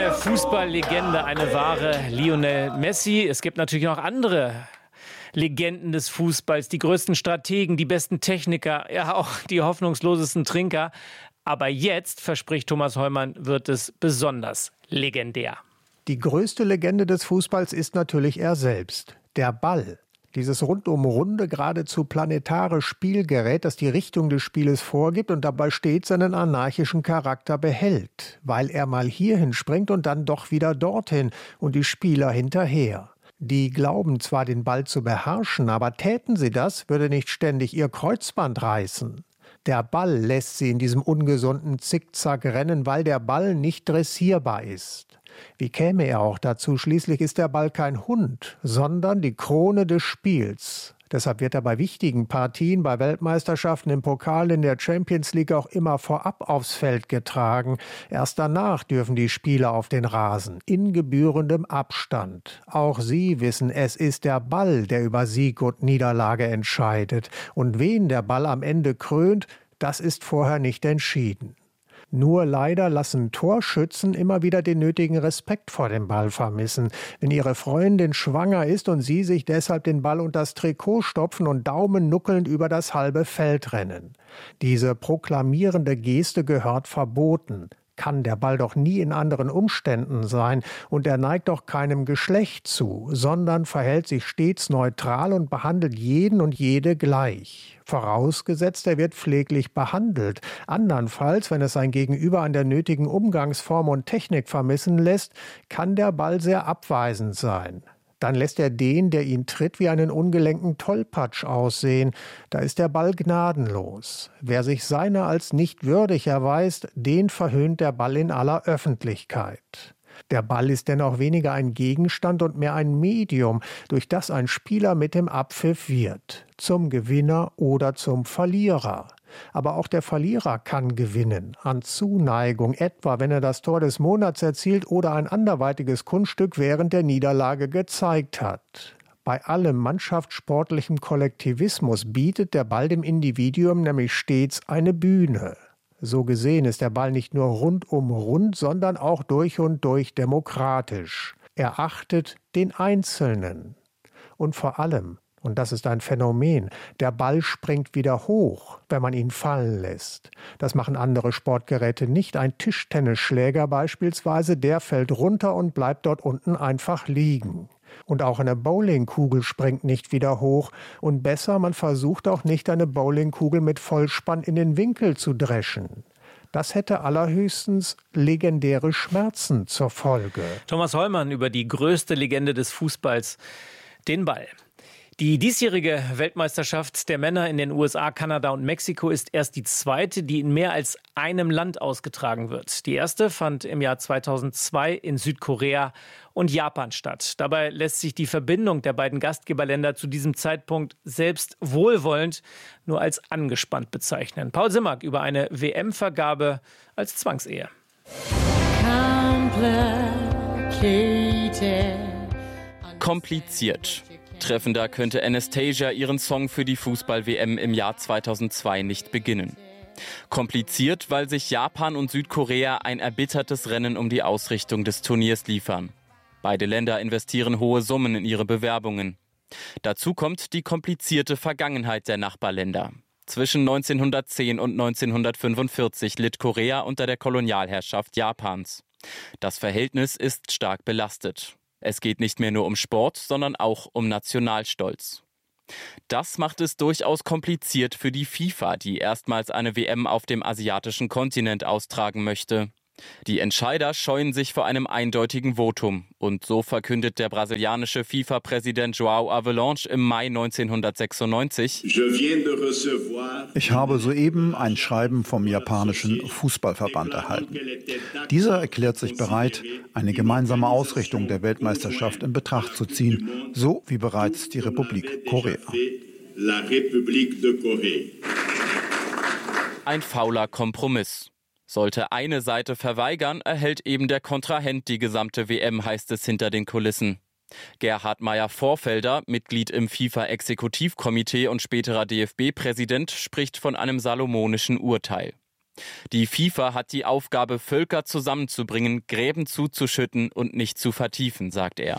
Eine Fußballlegende, eine wahre Lionel Messi. Es gibt natürlich noch andere Legenden des Fußballs, die größten Strategen, die besten Techniker, ja auch die hoffnungslosesten Trinker. Aber jetzt, verspricht Thomas Hollmann, wird es besonders legendär. Die größte Legende des Fußballs ist natürlich er selbst, der Ball. Dieses rundum runde, geradezu planetare Spielgerät, das die Richtung des Spieles vorgibt und dabei stets seinen anarchischen Charakter behält, weil er mal hierhin springt und dann doch wieder dorthin und die Spieler hinterher. Die glauben zwar, den Ball zu beherrschen, aber täten sie das, würde nicht ständig ihr Kreuzband reißen. Der Ball lässt sie in diesem ungesunden Zickzack rennen, weil der Ball nicht dressierbar ist. Wie käme er auch dazu? Schließlich ist der Ball kein Hund, sondern die Krone des Spiels. Deshalb wird er bei wichtigen Partien, bei Weltmeisterschaften, im Pokal, in der Champions League auch immer vorab aufs Feld getragen. Erst danach dürfen die Spieler auf den Rasen, in gebührendem Abstand. Auch sie wissen, es ist der Ball, der über Sieg und Niederlage entscheidet. Und wen der Ball am Ende krönt, das ist vorher nicht entschieden. Nur leider lassen Torschützen immer wieder den nötigen Respekt vor dem Ball vermissen. Wenn ihre Freundin schwanger ist und sie sich deshalb den Ball unter das Trikot stopfen und daumennuckelnd über das halbe Feld rennen. Diese proklamierende Geste gehört verboten. Kann der Ball doch nie in anderen Umständen sein und er neigt doch keinem Geschlecht zu, sondern verhält sich stets neutral und behandelt jeden und jede gleich. Vorausgesetzt, er wird pfleglich behandelt. Andernfalls, wenn es sein Gegenüber an der nötigen Umgangsform und Technik vermissen lässt, kann der Ball sehr abweisend sein. Dann lässt er den, der ihn tritt, wie einen ungelenken Tollpatsch aussehen. Da ist der Ball gnadenlos. Wer sich seiner als nicht würdig erweist, den verhöhnt der Ball in aller Öffentlichkeit. Der Ball ist dennoch weniger ein Gegenstand und mehr ein Medium, durch das ein Spieler mit dem Abpfiff wird. Zum Gewinner oder zum Verlierer. Aber auch der Verlierer kann gewinnen, an Zuneigung, etwa wenn er das Tor des Monats erzielt oder ein anderweitiges Kunststück während der Niederlage gezeigt hat. Bei allem mannschaftssportlichem Kollektivismus bietet der Ball dem Individuum nämlich stets eine Bühne. So gesehen ist der Ball nicht nur rundum rund, sondern auch durch und durch demokratisch. Er achtet den Einzelnen. Und vor allem, und das ist ein Phänomen, der Ball springt wieder hoch, wenn man ihn fallen lässt. Das machen andere Sportgeräte nicht. Ein Tischtennisschläger beispielsweise, der fällt runter und bleibt dort unten einfach liegen. Und auch eine Bowlingkugel springt nicht wieder hoch. Und besser, man versucht auch nicht, eine Bowlingkugel mit Vollspann in den Winkel zu dreschen. Das hätte allerhöchstens legendäre Schmerzen zur Folge. Thomas Hollmann über die größte Legende des Fußballs, den Ball. Die diesjährige Weltmeisterschaft der Männer in den USA, Kanada und Mexiko ist erst die zweite, die in mehr als einem Land ausgetragen wird. Die erste fand im Jahr 2002 in Südkorea und Japan statt. Dabei lässt sich die Verbindung der beiden Gastgeberländer zu diesem Zeitpunkt selbst wohlwollend nur als angespannt bezeichnen. Paul Simmak über eine WM-Vergabe als Zwangsehe. Kompliziert. Treffender könnte Anastasia ihren Song für die Fußball-WM im Jahr 2002 nicht beginnen. Kompliziert, weil sich Japan und Südkorea ein erbittertes Rennen um die Ausrichtung des Turniers liefern. Beide Länder investieren hohe Summen in ihre Bewerbungen. Dazu kommt die komplizierte Vergangenheit der Nachbarländer. Zwischen 1910 und 1945 litt Korea unter der Kolonialherrschaft Japans. Das Verhältnis ist stark belastet. Es geht nicht mehr nur um Sport, sondern auch um Nationalstolz. Das macht es durchaus kompliziert für die FIFA, die erstmals eine WM auf dem asiatischen Kontinent austragen möchte. Die Entscheider scheuen sich vor einem eindeutigen Votum. Und so verkündet der brasilianische FIFA-Präsident João Havelange im Mai 1996: Ich habe soeben ein Schreiben vom japanischen Fußballverband erhalten. Dieser erklärt sich bereit, eine gemeinsame Ausrichtung der Weltmeisterschaft in Betracht zu ziehen, so wie bereits die Republik Korea. Ein fauler Kompromiss. Sollte eine Seite verweigern, erhält eben der Kontrahent die gesamte WM, heißt es hinter den Kulissen. Gerhard Meyer-Vorfelder, Mitglied im FIFA-Exekutivkomitee und späterer DFB-Präsident, spricht von einem salomonischen Urteil. Die FIFA hat die Aufgabe, Völker zusammenzubringen, Gräben zuzuschütten und nicht zu vertiefen, sagt er.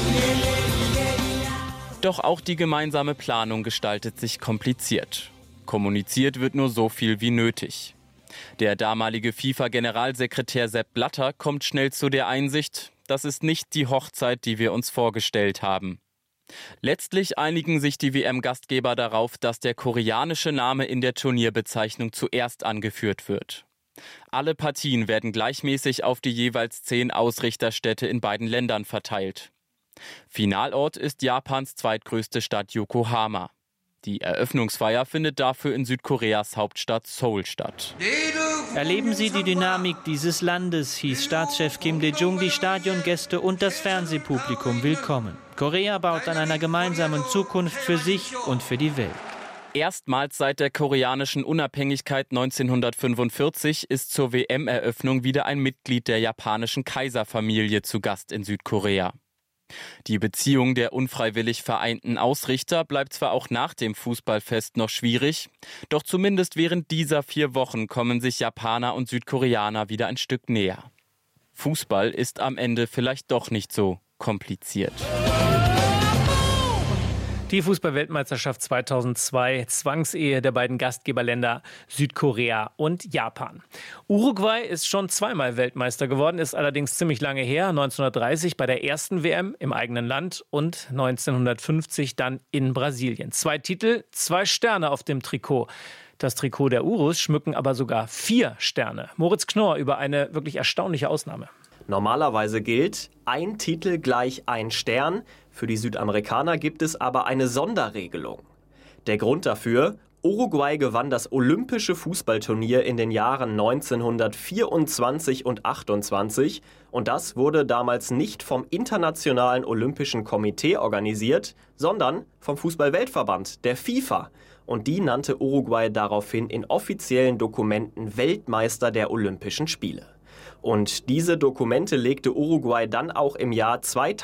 Doch auch die gemeinsame Planung gestaltet sich kompliziert. Kommuniziert wird nur so viel wie nötig. Der damalige FIFA-Generalsekretär Sepp Blatter kommt schnell zu der Einsicht, das ist nicht die Hochzeit, die wir uns vorgestellt haben. Letztlich einigen sich die WM-Gastgeber darauf, dass der koreanische Name in der Turnierbezeichnung zuerst angeführt wird. Alle Partien werden gleichmäßig auf die jeweils 10 Ausrichterstädte in beiden Ländern verteilt. Finalort ist Japans zweitgrößte Stadt Yokohama. Die Eröffnungsfeier findet dafür in Südkoreas Hauptstadt Seoul statt. Erleben Sie die Dynamik dieses Landes, hieß Staatschef Kim Dae-jung die Stadiongäste und das Fernsehpublikum willkommen. Korea baut an einer gemeinsamen Zukunft für sich und für die Welt. Erstmals seit der koreanischen Unabhängigkeit 1945 ist zur WM-Eröffnung wieder ein Mitglied der japanischen Kaiserfamilie zu Gast in Südkorea. Die Beziehung der unfreiwillig vereinten Ausrichter bleibt zwar auch nach dem Fußballfest noch schwierig, doch zumindest während dieser 4 Wochen kommen sich Japaner und Südkoreaner wieder ein Stück näher. Fußball ist am Ende vielleicht doch nicht so kompliziert. Die Fußball-Weltmeisterschaft 2002, Zwangsehe der beiden Gastgeberländer Südkorea und Japan. Uruguay ist schon 2-mal Weltmeister geworden, ist allerdings ziemlich lange her, 1930 bei der ersten WM im eigenen Land und 1950 dann in Brasilien. 2 Titel, 2 Sterne auf dem Trikot. Das Trikot der Urus schmücken aber sogar 4 Sterne. Moritz Knorr über eine wirklich erstaunliche Ausnahme. Normalerweise gilt, ein Titel gleich ein Stern. Für die Südamerikaner gibt es aber eine Sonderregelung. Der Grund dafür: Uruguay gewann das olympische Fußballturnier in den Jahren 1924 und 28 und das wurde damals nicht vom Internationalen Olympischen Komitee organisiert, sondern vom Fußball-Weltverband, der FIFA. Und die nannte Uruguay daraufhin in offiziellen Dokumenten Weltmeister der Olympischen Spiele. Und diese Dokumente legte Uruguay dann auch im Jahr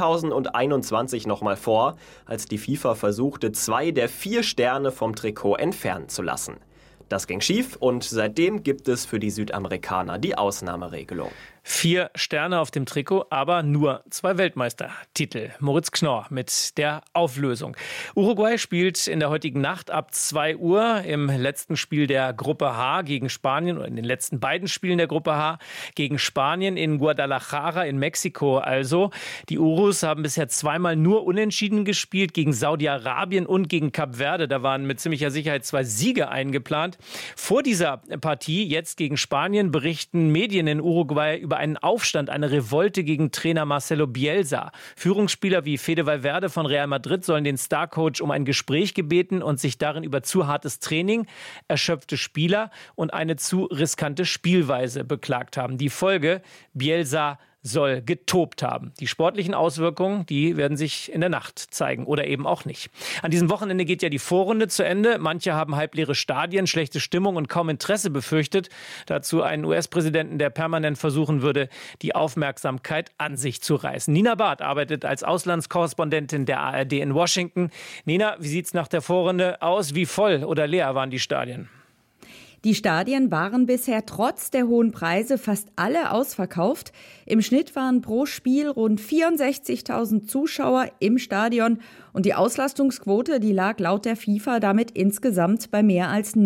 2021 nochmal vor, als die FIFA versuchte, 2 der 4 Sterne vom Trikot entfernen zu lassen. Das ging schief und seitdem gibt es für die Südamerikaner die Ausnahmeregelung. 4 Sterne auf dem Trikot, aber nur 2 Weltmeistertitel. Moritz Knorr mit der Auflösung. Uruguay spielt in der heutigen Nacht ab 2 Uhr im letzten Spiel der Gruppe H gegen Spanien oder in den letzten beiden Spielen der Gruppe H gegen Spanien in Guadalajara in Mexiko. Also die Urus haben bisher 2-mal nur unentschieden gespielt gegen Saudi-Arabien und gegen Kap Verde. Da waren mit ziemlicher Sicherheit 2 Siege eingeplant. Vor dieser Partie jetzt gegen Spanien berichten Medien in Uruguay über einen Aufstand, eine Revolte gegen Trainer Marcelo Bielsa. Führungsspieler wie Fede Valverde von Real Madrid sollen den Starcoach um ein Gespräch gebeten und sich darin über zu hartes Training, erschöpfte Spieler und eine zu riskante Spielweise beklagt haben. Die Folge: Bielsa soll getobt haben. Die sportlichen Auswirkungen, die werden sich in der Nacht zeigen oder eben auch nicht. An diesem Wochenende geht ja die Vorrunde zu Ende. Manche haben halbleere Stadien, schlechte Stimmung und kaum Interesse befürchtet. Dazu einen US-Präsidenten, der permanent versuchen würde, die Aufmerksamkeit an sich zu reißen. Nina Barth arbeitet als Auslandskorrespondentin der ARD in Washington. Nina, wie sieht's nach der Vorrunde aus? Wie voll oder leer waren die Stadien? Die Stadien waren bisher trotz der hohen Preise fast alle ausverkauft. Im Schnitt waren pro Spiel rund 64.000 Zuschauer im Stadion und die Auslastungsquote, die lag laut der FIFA damit insgesamt bei mehr als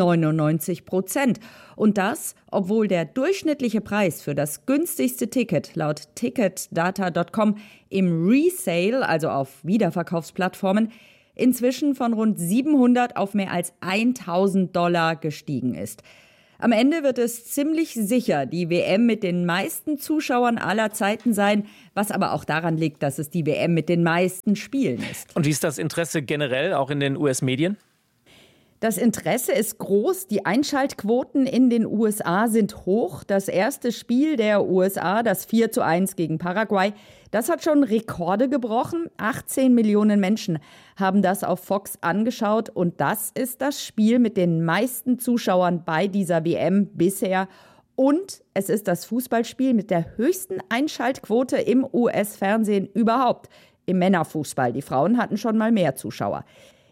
99%. Und das, obwohl der durchschnittliche Preis für das günstigste Ticket laut Ticketdata.com im Resale, also auf Wiederverkaufsplattformen, inzwischen von rund 700 auf mehr als $1.000 gestiegen ist. Am Ende wird es ziemlich sicher die WM mit den meisten Zuschauern aller Zeiten sein, was aber auch daran liegt, dass es die WM mit den meisten Spielen ist. Und wie ist das Interesse generell auch in den US-Medien? Das Interesse ist groß, die Einschaltquoten in den USA sind hoch. Das erste Spiel der USA, das 4:1 gegen Paraguay, das hat schon Rekorde gebrochen. 18 Millionen Menschen haben das auf Fox angeschaut und das ist das Spiel mit den meisten Zuschauern bei dieser WM bisher. Und es ist das Fußballspiel mit der höchsten Einschaltquote im US-Fernsehen überhaupt, im Männerfußball. Die Frauen hatten schon mal mehr Zuschauer.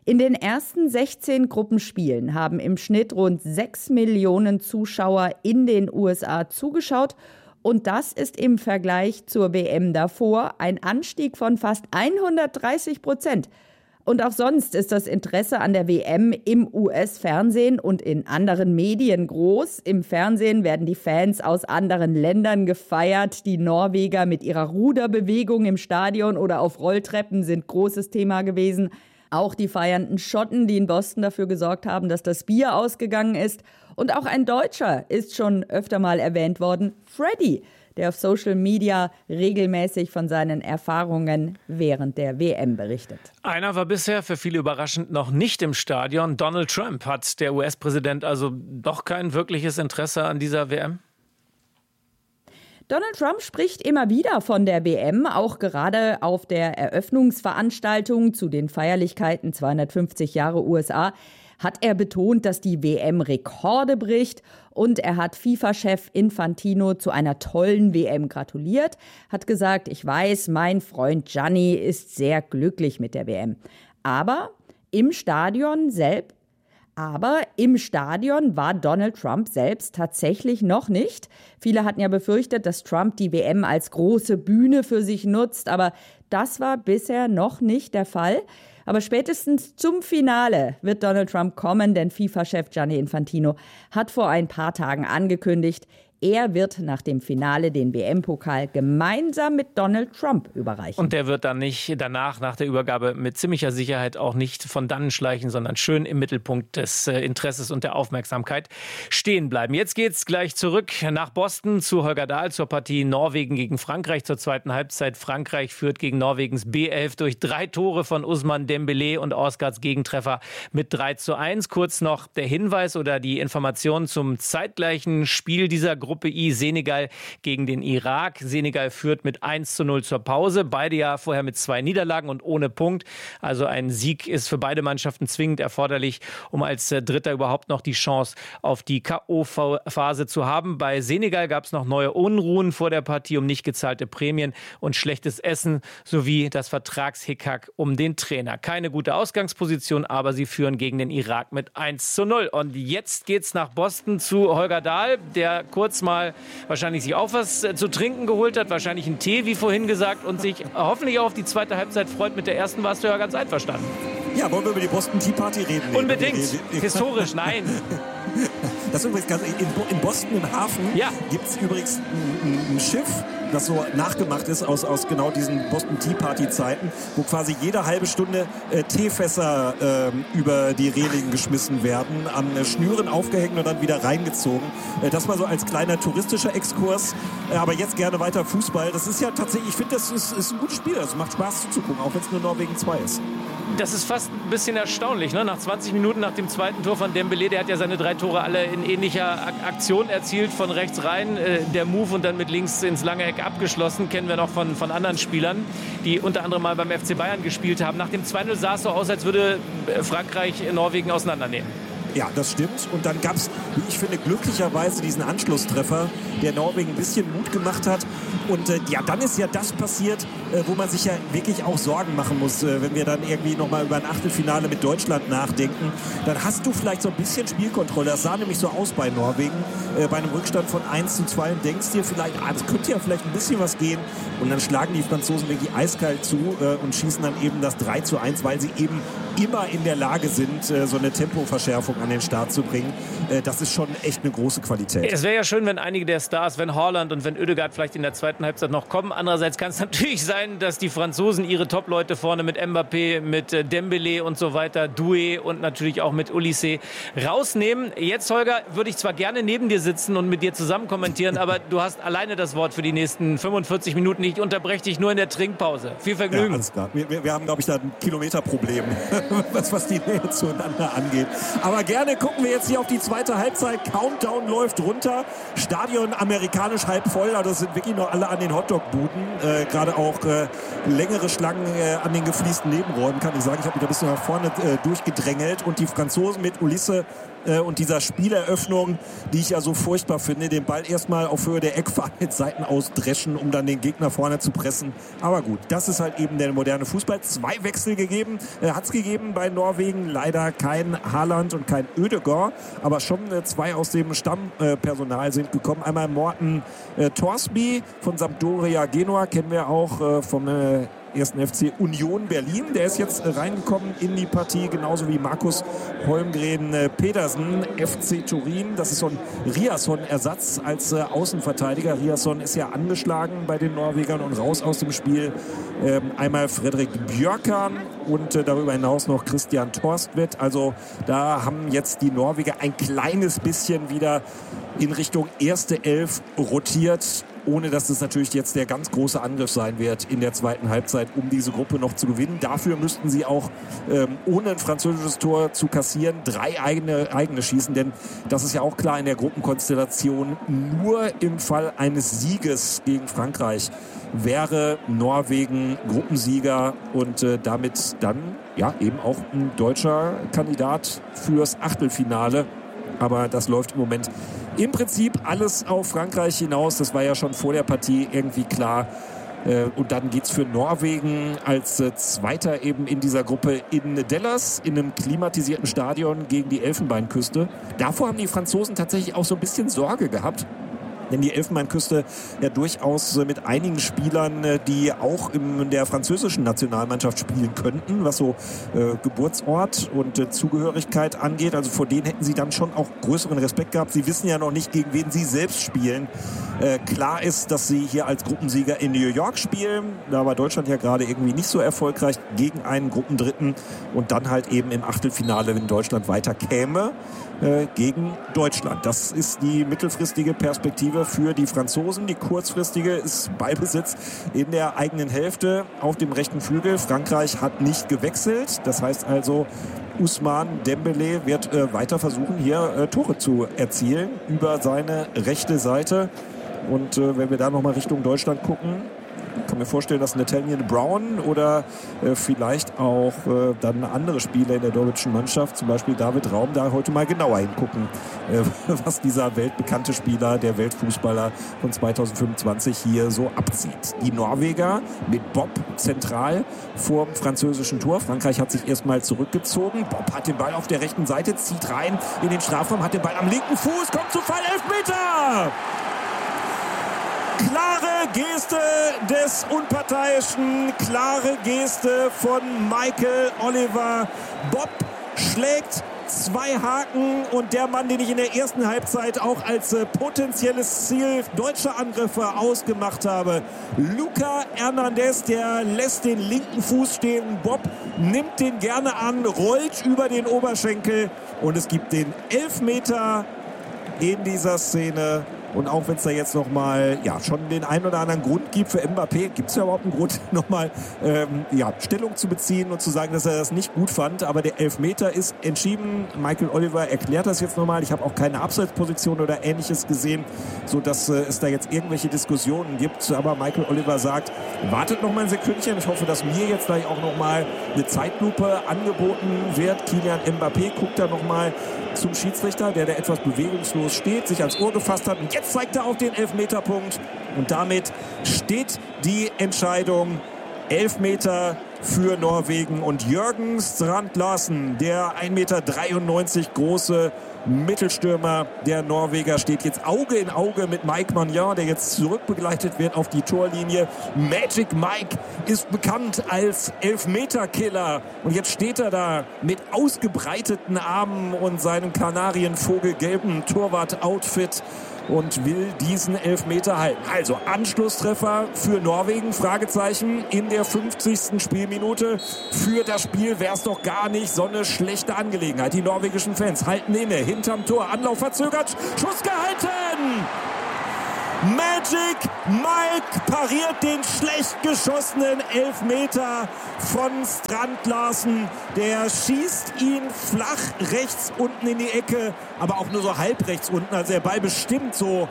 In den ersten 16 Gruppenspielen haben im Schnitt rund 6 Millionen Zuschauer in den USA zugeschaut. Und das ist im Vergleich zur WM davor ein Anstieg von fast 130%. Und auch sonst ist das Interesse an der WM im US-Fernsehen und in anderen Medien groß. Im Fernsehen werden die Fans aus anderen Ländern gefeiert. Die Norweger mit ihrer Ruderbewegung im Stadion oder auf Rolltreppen sind großes Thema gewesen. Auch die feiernden Schotten, die in Boston dafür gesorgt haben, dass das Bier ausgegangen ist. Und auch ein Deutscher ist schon öfter mal erwähnt worden, Freddy, der auf Social Media regelmäßig von seinen Erfahrungen während der WM berichtet. Einer war bisher für viele überraschend noch nicht im Stadion. Donald Trump. Hat der US-Präsident also doch kein wirkliches Interesse an dieser WM? Donald Trump spricht immer wieder von der WM, auch gerade auf der Eröffnungsveranstaltung zu den Feierlichkeiten 250 Jahre USA. Hat er betont, dass die WM Rekorde bricht, und er hat FIFA-Chef Infantino zu einer tollen WM gratuliert, hat gesagt, ich weiß, mein Freund Gianni ist sehr glücklich mit der WM. Aber im Stadion war Donald Trump selbst tatsächlich noch nicht. Viele hatten ja befürchtet, dass Trump die WM als große Bühne für sich nutzt, aber das war bisher noch nicht der Fall. Aber spätestens zum Finale wird Donald Trump kommen, denn FIFA-Chef Gianni Infantino hat vor ein paar Tagen angekündigt, er wird nach dem Finale den WM-Pokal gemeinsam mit Donald Trump überreichen. Und der wird dann nicht danach, nach der Übergabe, mit ziemlicher Sicherheit auch nicht von dannen schleichen, sondern schön im Mittelpunkt des Interesses und der Aufmerksamkeit stehen bleiben. Jetzt geht's gleich zurück nach Boston zu Holger Dahl zur Partie Norwegen gegen Frankreich zur zweiten Halbzeit. Frankreich führt gegen Norwegens B11 durch 3 Tore von Ousmane Dembélé und Oscards Gegentreffer mit 3:1. Kurz noch der Hinweis oder die Information zum zeitgleichen Spiel dieser Gruppe I, Senegal gegen den Irak. Senegal führt mit 1:0 zur Pause. Beide ja vorher mit 2 Niederlagen und ohne Punkt. Also ein Sieg ist für beide Mannschaften zwingend erforderlich, um als Dritter überhaupt noch die Chance auf die K.O.-Phase zu haben. Bei Senegal gab es noch neue Unruhen vor der Partie um nicht gezahlte Prämien und schlechtes Essen sowie das Vertragshickhack um den Trainer. Keine gute Ausgangsposition, aber sie führen gegen den Irak mit 1:0. Und jetzt geht's nach Boston zu Holger Dahl, der kurz mal wahrscheinlich sich auch was zu trinken geholt hat, wahrscheinlich einen Tee, wie vorhin gesagt, und sich hoffentlich auch auf die zweite Halbzeit freut. Mit der ersten warst du ja ganz einverstanden. Ja, wollen wir über die Boston Tea Party reden? Unbedingt. Historisch, nein. Das ist übrigens ganz, in Boston im Hafen gibt es übrigens ein Schiff, das so nachgemacht ist aus genau diesen Boston Tea Party Zeiten, wo quasi jede halbe Stunde Teefässer über die Reling geschmissen werden, an Schnüren aufgehängt und dann wieder reingezogen. Das mal so als kleiner touristischer Exkurs. Aber jetzt gerne weiter Fußball. Das ist ja tatsächlich, ich finde, das ist ein gutes Spiel. Also macht Spaß zuzugucken, auch wenn es nur Norwegen 2 ist. Das ist fast ein bisschen erstaunlich, ne? Nach 20 Minuten nach dem zweiten Tor von Dembélé, der hat ja seine 3 Tore alle in ähnlicher Aktion erzielt, von rechts rein, der Move und dann mit links ins lange Eck abgeschlossen, kennen wir noch von anderen Spielern, die unter anderem mal beim FC Bayern gespielt haben. Nach dem 2:0 sah es so aus, als würde Frankreich Norwegen auseinandernehmen. Ja, das stimmt. Und dann gab es, wie ich finde, glücklicherweise diesen Anschlusstreffer, der Norwegen ein bisschen Mut gemacht hat. Und dann ist ja das passiert, wo man sich ja wirklich auch Sorgen machen muss, wenn wir dann irgendwie nochmal über ein Achtelfinale mit Deutschland nachdenken. Dann hast du vielleicht so ein bisschen Spielkontrolle. Das sah nämlich so aus bei Norwegen, bei einem Rückstand von 1:2 und denkst dir vielleicht, es könnte ja vielleicht ein bisschen was gehen. Und dann schlagen die Franzosen wirklich eiskalt zu und schießen dann eben das 3:1, weil sie eben immer in der Lage sind, so eine Tempoverschärfung an den Start zu bringen. Das ist schon echt eine große Qualität. Es wäre ja schön, wenn einige der Stars, wenn Haaland und wenn Oedegaard vielleicht in der zweiten Halbzeit noch kommen. Andererseits kann es natürlich sein, dass die Franzosen ihre Top-Leute vorne mit Mbappé, mit Dembélé und so weiter, Doué und natürlich auch mit Olise rausnehmen. Jetzt, Holger, würde ich zwar gerne neben dir sitzen und mit dir zusammen kommentieren, aber du hast alleine das Wort für die nächsten 45 Minuten. Ich unterbreche dich nur in der Trinkpause. Viel Vergnügen. Ja, alles klar. Wir haben, glaube ich, da ein Kilometerproblem, was die Nähe zueinander angeht. Aber gerne gucken wir jetzt hier auf die zweite Halbzeit. Countdown läuft runter. Stadion amerikanisch halb voll. Also es sind wirklich noch alle an den Hotdog-Buden. Gerade auch längere Schlangen an den gefliesten Nebenräumen, kann ich sagen. Ich habe mich da ein bisschen nach vorne durchgedrängelt. Und die Franzosen mit Olise und dieser Spieleröffnung, die ich ja so furchtbar finde, den Ball erstmal auf Höhe der Eckfahne mit Seiten ausdreschen, um dann den Gegner vorne zu pressen. Aber gut, das ist halt eben der moderne Fußball. 2 Wechsel hat es gegeben bei Norwegen. Leider kein Haaland und kein Ødegaard, aber schon 2 aus dem Stammpersonal sind gekommen. Einmal Morten Torsby von Sampdoria Genua, kennen wir auch vom 1. FC Union Berlin. Der ist jetzt reingekommen in die Partie, genauso wie Markus Holmgren Pedersen, FC Turin. Das ist so ein Riasson-Ersatz als Außenverteidiger. Riasson ist ja angeschlagen bei den Norwegern und raus aus dem Spiel. Einmal Fredrik Bjørkan und darüber hinaus noch Christian Torstvedt. Also da haben jetzt die Norweger ein kleines bisschen wieder in Richtung erste Elf rotiert, ohne dass es natürlich jetzt der ganz große Angriff sein wird in der zweiten Halbzeit, um diese Gruppe noch zu gewinnen. Dafür müssten sie auch, ohne ein französisches Tor zu kassieren, 3 eigene schießen. Denn das ist ja auch klar in der Gruppenkonstellation. Nur im Fall eines Sieges gegen Frankreich wäre Norwegen Gruppensieger und damit dann ja eben auch ein deutscher Kandidat fürs Achtelfinale. Aber das läuft im Moment im Prinzip alles auf Frankreich hinaus. Das war ja schon vor der Partie irgendwie klar. Und dann geht's für Norwegen als Zweiter eben in dieser Gruppe in Dallas, in einem klimatisierten Stadion gegen die Elfenbeinküste. Davor haben die Franzosen tatsächlich auch so ein bisschen Sorge gehabt. Denn die Elfenbeinküste ja durchaus mit einigen Spielern, die auch in der französischen Nationalmannschaft spielen könnten, was so Geburtsort und Zugehörigkeit angeht. Also vor denen hätten sie dann schon auch größeren Respekt gehabt. Sie wissen ja noch nicht, gegen wen sie selbst spielen. Klar ist, dass sie hier als Gruppensieger in New York spielen. Da war Deutschland ja gerade irgendwie nicht so erfolgreich gegen einen Gruppendritten. Und dann halt eben im Achtelfinale, wenn Deutschland weiter käme, gegen Deutschland. Das ist die mittelfristige Perspektive für die Franzosen. Die kurzfristige ist Ballbesitz in der eigenen Hälfte auf dem rechten Flügel. Frankreich hat nicht gewechselt. Das heißt also, Ousmane Dembélé wird weiter versuchen, hier Tore zu erzielen über seine rechte Seite. Und wenn wir da nochmal Richtung Deutschland gucken, kann mir vorstellen, dass Nathaniel Brown oder vielleicht auch dann andere Spieler in der deutschen Mannschaft, zum Beispiel David Raum, da heute mal genauer hingucken, was dieser weltbekannte Spieler, der Weltfußballer von 2025 hier so abzieht. Die Norweger mit Bob zentral vorm französischen Tor. Frankreich hat sich erstmal zurückgezogen. Bob hat den Ball auf der rechten Seite, zieht rein in den Strafraum, hat den Ball am linken Fuß, kommt zu Fall, Elfmeter! Klare Geste des Unparteiischen, klare Geste von Michael Oliver. Bob schlägt 2 Haken und der Mann, den ich in der ersten Halbzeit auch als potenzielles Ziel deutscher Angriffe ausgemacht habe, Luca Hernandez, der lässt den linken Fuß stehen. Bob nimmt den gerne an, rollt über den Oberschenkel und es gibt den Elfmeter in dieser Szene. Und auch wenn es da jetzt nochmal schon den einen oder anderen Grund gibt für Mbappé, gibt es ja überhaupt einen Grund, nochmal Stellung zu beziehen und zu sagen, dass er das nicht gut fand. Aber der Elfmeter ist entschieden. Michael Oliver erklärt das jetzt nochmal. Ich habe auch keine Abseitsposition oder Ähnliches gesehen, sodass es da jetzt irgendwelche Diskussionen gibt. Aber Michael Oliver sagt, wartet noch mal ein Sekündchen. Ich hoffe, dass mir jetzt gleich auch nochmal eine Zeitlupe angeboten wird. Kylian Mbappé guckt da nochmal zum Schiedsrichter, der da etwas bewegungslos steht, sich ans Ohr gefasst hat. Und jetzt zeigt er auf den Elfmeterpunkt. Und damit steht die Entscheidung. Elfmeter für Norwegen. Und Jørgen Strand Larsen, der 1,93 Meter große Mittelstürmer der Norweger, steht jetzt Auge in Auge mit Mike Maignan, der jetzt zurückbegleitet wird auf die Torlinie. Magic Mike ist bekannt als Elfmeterkiller. Und jetzt steht er da mit ausgebreiteten Armen und seinem kanarienvogelgelben Torwart-Outfit und will diesen Elfmeter halten. Also Anschlusstreffer für Norwegen, Fragezeichen, in der 50. Spielminute. Für das Spiel wäre es doch gar nicht so eine schlechte Angelegenheit. Die norwegischen Fans halten inne, hinterm Tor, Anlauf verzögert, Schuss gehalten! Magic Mike pariert den schlecht geschossenen Elfmeter von Strand Larsen. Der schießt ihn flach rechts unten in die Ecke, aber auch nur so halb rechts unten. Also der Ball bestimmt so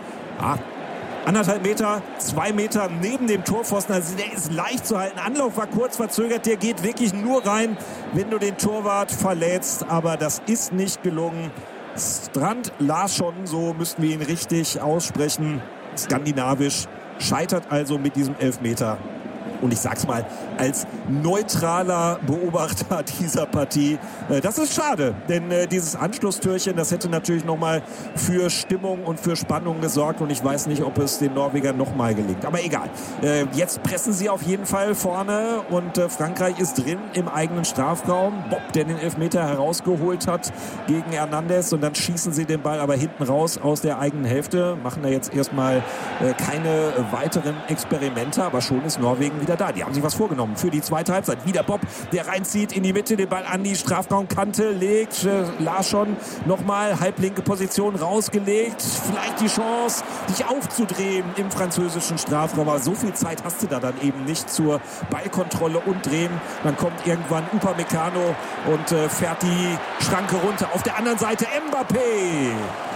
1,5 Meter, 2 Meter neben dem Torpfosten. Also der ist leicht zu halten. Anlauf war kurz verzögert. Der geht wirklich nur rein, wenn du den Torwart verletzt. Aber das ist nicht gelungen. Strand Larsson, so müssten wir ihn richtig aussprechen, skandinavisch, scheitert also mit diesem Elfmeter. Und ich sag's mal, als neutraler Beobachter dieser Partie, das ist schade, denn dieses Anschlusstürchen, das hätte natürlich nochmal für Stimmung und für Spannung gesorgt und ich weiß nicht, ob es den Norwegern nochmal gelingt. Aber egal, jetzt pressen sie auf jeden Fall vorne und Frankreich ist drin im eigenen Strafraum. Bob, der den Elfmeter herausgeholt hat gegen Hernandez und dann schießen sie den Ball aber hinten raus aus der eigenen Hälfte, machen da jetzt erstmal keine weiteren Experimente, aber schon ist Norwegen wieder da. Die haben sich was vorgenommen für die zweite Halbzeit. Wieder Bob, der reinzieht in die Mitte, den Ball an die Strafraumkante legt. Larsson nochmal halblinke Position rausgelegt. Vielleicht die Chance, dich aufzudrehen im französischen Strafraum. Aber so viel Zeit hast du da dann eben nicht zur Ballkontrolle und Drehen. Dann kommt irgendwann Upamecano und fährt die Schranke runter. Auf der anderen Seite Mbappé.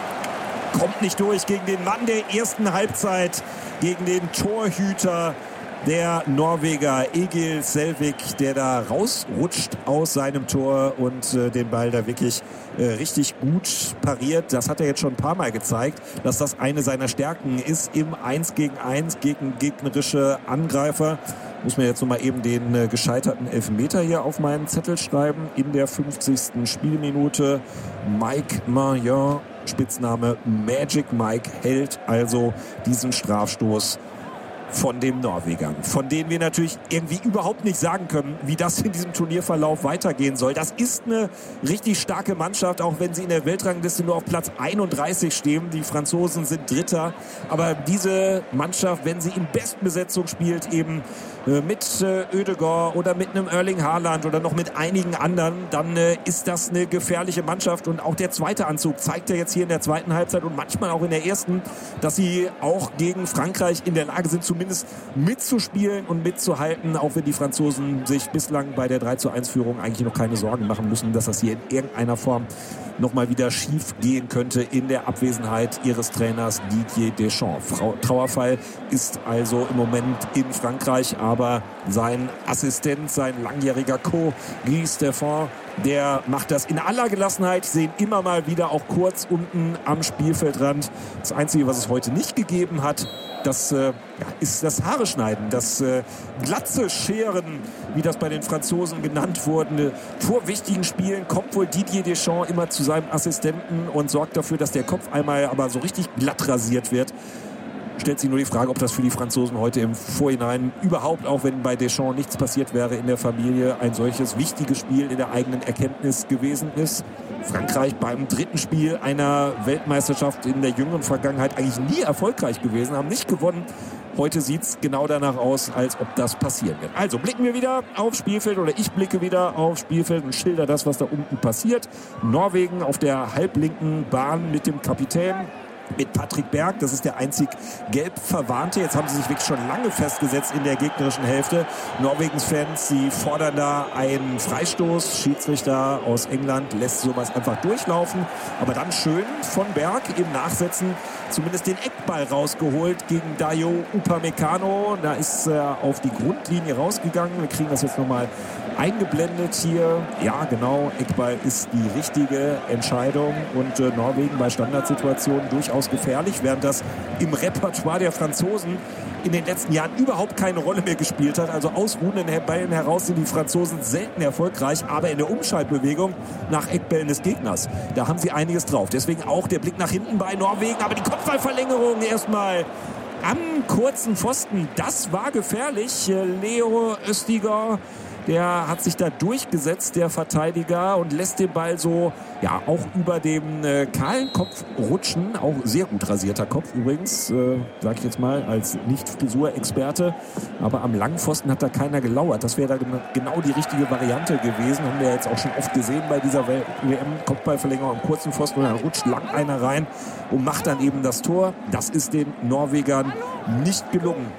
Kommt nicht durch gegen den Mann der ersten Halbzeit, gegen den Torhüter der Norweger Egil Selvik, der da rausrutscht aus seinem Tor und den Ball da wirklich richtig gut pariert. Das hat er jetzt schon ein paar Mal gezeigt, dass das eine seiner Stärken ist im 1 gegen 1 gegen gegnerische Angreifer. Muss mir jetzt nochmal eben den gescheiterten Elfmeter hier auf meinen Zettel schreiben. In der 50. Spielminute Mike Maignan, Spitzname Magic Mike, hält also diesen Strafstoß von den Norwegern, von denen wir natürlich irgendwie überhaupt nicht sagen können, wie das in diesem Turnierverlauf weitergehen soll. Das ist eine richtig starke Mannschaft, auch wenn sie in der Weltrangliste nur auf Platz 31 stehen. Die Franzosen sind Dritter, aber diese Mannschaft, wenn sie in Bestbesetzung spielt, eben mit Ødegaard oder mit einem Erling Haaland oder noch mit einigen anderen, dann ist das eine gefährliche Mannschaft. Und auch der zweite Anzug zeigt ja jetzt hier in der zweiten Halbzeit und manchmal auch in der ersten, dass sie auch gegen Frankreich in der Lage sind, zumindest mitzuspielen und mitzuhalten, auch wenn die Franzosen sich bislang bei der 3:1-Führung eigentlich noch keine Sorgen machen müssen, dass das hier in irgendeiner Form nochmal wieder schief gehen könnte in der Abwesenheit ihres Trainers Didier Deschamps. Trauerfall ist also im Moment in Frankreich, aber sein Assistent, sein langjähriger Co, Guy Stéphane, der macht das in aller Gelassenheit, sehen immer mal wieder auch kurz unten am Spielfeldrand. Das Einzige, was es heute nicht gegeben hat, das ist das Haare schneiden, das Glatze scheren, wie das bei den Franzosen genannt wurde. Vor wichtigen Spielen kommt wohl Didier Deschamps immer zu seinem Assistenten und sorgt dafür, dass der Kopf einmal aber so richtig glatt rasiert wird. Stellt sich nur die Frage, ob das für die Franzosen heute im Vorhinein überhaupt, auch wenn bei Deschamps nichts passiert wäre in der Familie, ein solches wichtiges Spiel in der eigenen Erkenntnis gewesen ist. Frankreich beim dritten Spiel einer Weltmeisterschaft in der jüngeren Vergangenheit eigentlich nie erfolgreich gewesen, haben nicht gewonnen. Heute sieht es genau danach aus, als ob das passieren wird. Also blicken wir wieder aufs Spielfeld oder ich blicke wieder aufs Spielfeld und schilder das, was da unten passiert. Norwegen auf der halblinken Bahn mit dem Kapitän, mit Patrick Berg, das ist der einzig gelb Verwarnte. Jetzt haben sie sich wirklich schon lange festgesetzt in der gegnerischen Hälfte. Norwegens Fans, sie fordern da einen Freistoß. Schiedsrichter aus England lässt sowas einfach durchlaufen. Aber dann schön von Berg im Nachsetzen zumindest den Eckball rausgeholt gegen Dayo Upamecano. Da ist er auf die Grundlinie rausgegangen. Wir kriegen das jetzt nochmal eingeblendet hier. Ja, genau, Eckball ist die richtige Entscheidung und Norwegen bei Standardsituationen durchaus gefährlich, während das im Repertoire der Franzosen in den letzten Jahren überhaupt keine Rolle mehr gespielt hat. Also aus ruhenden Bällen heraus sind die Franzosen selten erfolgreich, aber in der Umschaltbewegung nach Eckbällen des Gegners, da haben sie einiges drauf. Deswegen auch der Blick nach hinten bei Norwegen, aber die Kopfballverlängerung erstmal am kurzen Pfosten, das war gefährlich. Leo Østigård, der hat sich da durchgesetzt, der Verteidiger, und lässt den Ball so, ja, auch über dem kahlen Kopf rutschen. Auch sehr gut rasierter Kopf übrigens, sage ich jetzt mal, als Nicht-Frisur-Experte. Aber am langen Pfosten hat da keiner gelauert. Das wäre da genau die richtige Variante gewesen. Haben wir ja jetzt auch schon oft gesehen bei dieser WM-Kopfballverlängerung am kurzen Pfosten. Und dann rutscht lang einer rein und macht dann eben das Tor. Das ist den Norwegern nicht gelungen.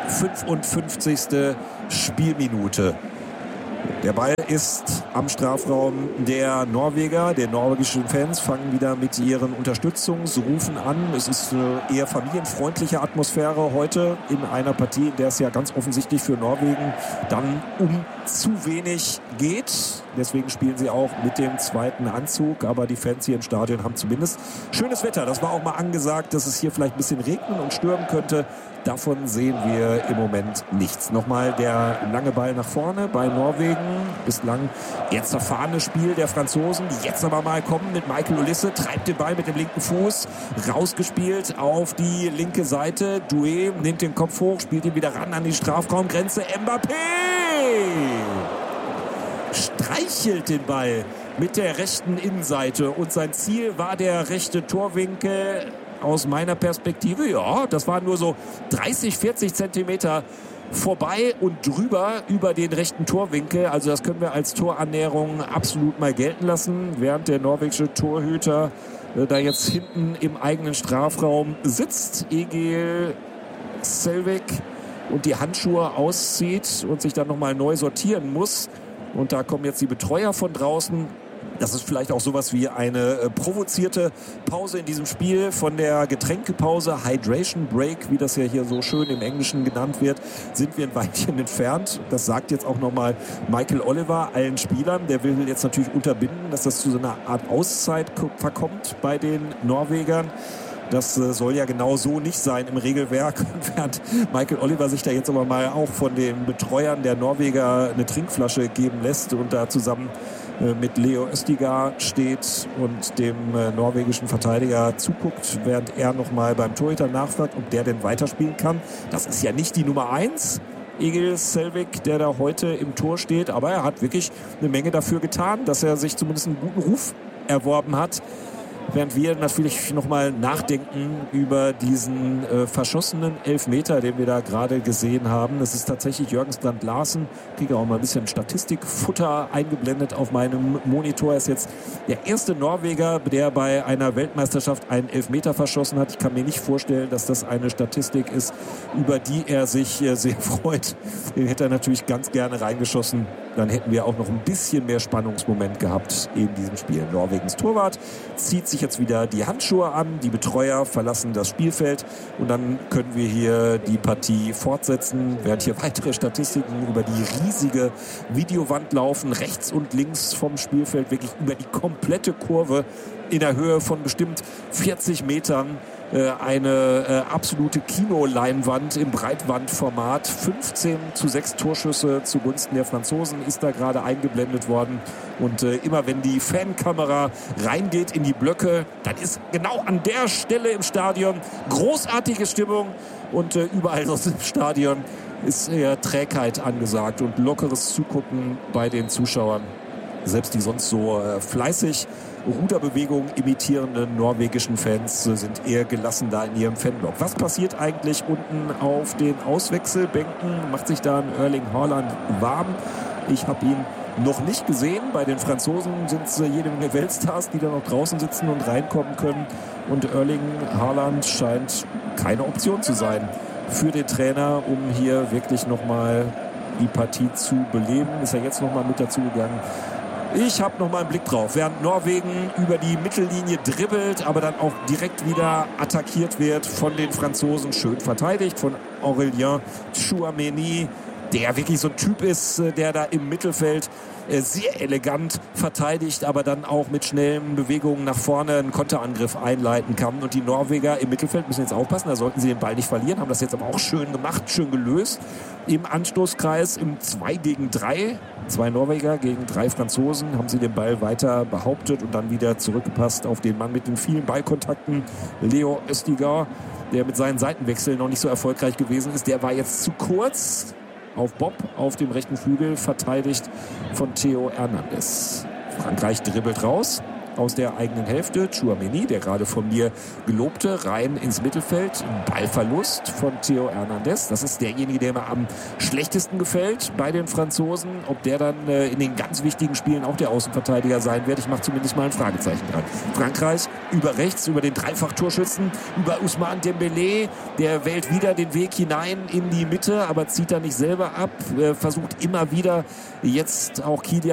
55. Spielminute. Der Ball ist am Strafraum der Norweger. Die norwegischen Fans fangen wieder mit ihren Unterstützungsrufen an. Es ist eine eher familienfreundliche Atmosphäre heute in einer Partie, in der es ja ganz offensichtlich für Norwegen dann um zu wenig geht. Deswegen spielen sie auch mit dem zweiten Anzug. Aber die Fans hier im Stadion haben zumindest schönes Wetter. Das war auch mal angesagt, dass es hier vielleicht ein bisschen regnen und stürmen könnte. Davon sehen wir im Moment nichts. Nochmal der lange Ball nach vorne bei Norwegen. Bislang jetzt zerfahrenes Spiel der Franzosen, die jetzt aber mal kommen mit Michael Olise. Treibt den Ball mit dem linken Fuß. Rausgespielt auf die linke Seite. Doué nimmt den Kopf hoch, spielt ihn wieder ran an die Strafraumgrenze. Mbappé streichelt den Ball mit der rechten Innenseite. Und sein Ziel war der rechte Torwinkel. Aus meiner Perspektive, ja, das waren nur so 30, 40 Zentimeter vorbei und drüber über den rechten Torwinkel. Also das können wir als Torannäherung absolut mal gelten lassen, während der norwegische Torhüter da jetzt hinten im eigenen Strafraum sitzt. Egil Selvik und die Handschuhe auszieht und sich dann nochmal neu sortieren muss. Und da kommen jetzt die Betreuer von draußen. Das ist vielleicht auch sowas wie eine provozierte Pause in diesem Spiel. Von der Getränkepause, Hydration Break, wie das ja hier so schön im Englischen genannt wird, sind wir ein Weilchen entfernt. Das sagt jetzt auch nochmal Michael Oliver allen Spielern. Der will jetzt natürlich unterbinden, dass das zu so einer Art Auszeit verkommt bei den Norwegern. Das soll ja genau so nicht sein im Regelwerk. Während Michael Oliver sich da jetzt aber mal auch von den Betreuern der Norweger eine Trinkflasche geben lässt und da zusammen mit Leo Østigard steht und dem norwegischen Verteidiger zuguckt, während er nochmal beim Torhüter nachfragt, ob der denn weiterspielen kann. Das ist ja nicht die Nummer 1, Egil Selvik, der da heute im Tor steht, aber er hat wirklich eine Menge dafür getan, dass er sich zumindest einen guten Ruf erworben hat. Während wir natürlich nochmal nachdenken über diesen verschossenen Elfmeter, den wir da gerade gesehen haben. Das ist tatsächlich Jürgen Strand Larsen. Ich kriege auch mal ein bisschen Statistikfutter eingeblendet auf meinem Monitor. Er ist jetzt der erste Norweger, der bei einer Weltmeisterschaft einen Elfmeter verschossen hat. Ich kann mir nicht vorstellen, dass das eine Statistik ist, über die er sich sehr freut. Den hätte er natürlich ganz gerne reingeschossen. Dann hätten wir auch noch ein bisschen mehr Spannungsmoment gehabt in diesem Spiel. Norwegens Torwart zieht sich jetzt wieder die Handschuhe an. Die Betreuer verlassen das Spielfeld. Und dann können wir hier die Partie fortsetzen, während hier weitere Statistiken über die riesige Videowand laufen. Rechts und links vom Spielfeld, wirklich über die komplette Kurve in der Höhe von bestimmt 40 Metern. Eine absolute Kinoleinwand im Breitbandformat. 15:6 Torschüsse zugunsten der Franzosen ist da gerade eingeblendet worden. Und immer wenn die Fankamera reingeht in die Blöcke, dann ist genau an der Stelle im Stadion großartige Stimmung. Und überall sonst im Stadion ist eher Trägheit angesagt und lockeres Zugucken bei den Zuschauern. Selbst die sonst so fleißig Ruderbewegungen imitierenden norwegischen Fans sind eher gelassen da in ihrem Fanblock. Was passiert eigentlich unten auf den Auswechselbänken? Macht sich da ein Erling Haaland warm? Ich habe ihn noch nicht gesehen. Bei den Franzosen sind es jede Menge Weltstars, die da noch draußen sitzen und reinkommen können. Und Erling Haaland scheint keine Option zu sein für den Trainer, um hier wirklich nochmal die Partie zu beleben. Ist er jetzt nochmal mit dazugegangen? Ich habe noch mal einen Blick drauf, während Norwegen über die Mittellinie dribbelt, aber dann auch direkt wieder attackiert wird von den Franzosen. Schön verteidigt von Aurélien Tchouaméni, der wirklich so ein Typ ist, der da im Mittelfeld sehr elegant verteidigt, aber dann auch mit schnellen Bewegungen nach vorne einen Konterangriff einleiten kann. Und die Norweger im Mittelfeld müssen jetzt aufpassen, da sollten sie den Ball nicht verlieren, haben das jetzt aber auch schön gemacht, schön gelöst. Im Anstoßkreis im 2 gegen 3, 2 Norweger gegen 3 Franzosen, haben sie den Ball weiter behauptet und dann wieder zurückgepasst auf den Mann mit den vielen Ballkontakten, Leo Østigard, der mit seinen Seitenwechseln noch nicht so erfolgreich gewesen ist. Der war jetzt zu kurz auf Bob auf dem rechten Flügel, verteidigt von Theo Hernandez. Frankreich dribbelt raus aus der eigenen Hälfte. Tchouaméni, der gerade von mir gelobte, rein ins Mittelfeld. Ballverlust von Theo Hernandez. Das ist derjenige, der mir am schlechtesten gefällt bei den Franzosen. Ob der dann in den ganz wichtigen Spielen auch der Außenverteidiger sein wird, ich mache zumindest mal ein Fragezeichen dran. Frankreich über rechts, über den Dreifach-Torschützen, über Ousmane Dembélé. Der wählt wieder den Weg hinein in die Mitte, aber zieht da nicht selber ab. Versucht immer wieder jetzt auch Kylian